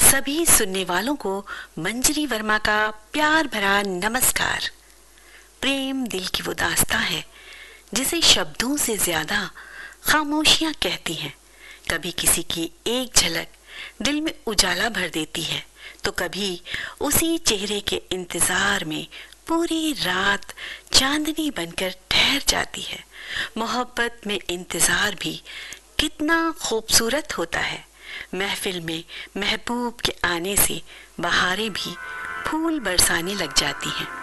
सभी सुनने वालों को मंजरी वर्मा का प्यार भरा नमस्कार। प्रेम दिल की वो दास्तां है जिसे शब्दों से ज्यादा खामोशियां कहती हैं। कभी किसी की एक झलक दिल में उजाला भर देती है, तो कभी उसी चेहरे के इंतजार में पूरी रात चांदनी बनकर ठहर जाती है। मोहब्बत में इंतजार भी कितना खूबसूरत होता है। महफिल में महबूब के आने से बहारें भी फूल बरसाने लग जाती हैं।